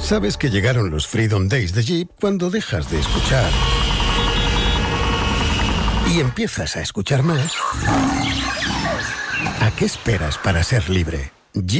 Sabes que llegaron los Freedom Days de Jeep cuando dejas de escuchar y empiezas a escuchar más. ¿A qué esperas para ser libre?